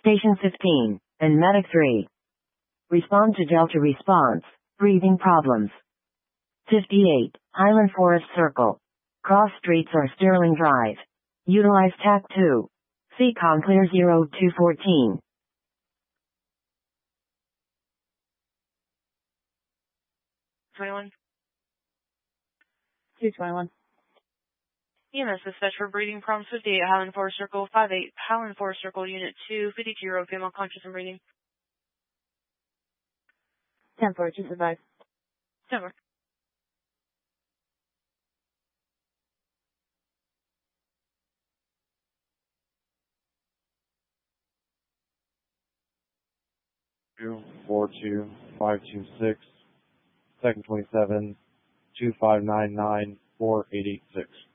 Station 15, and Medic 3. Respond to Delta response. Breathing problems. 58, Highland Forest Circle. Cross streets or Sterling Drive. Utilize TAC 2. Seacon clear 0214. Twenty-one. 221. EMS dispatch for breathing problems 58 Highland Forest Circle, 58 Highland Forest Circle, Unit 2, 52-year-old female conscious and breathing. 10-4, just advise. 10-4. Two 42526, second 27, 2599 4886.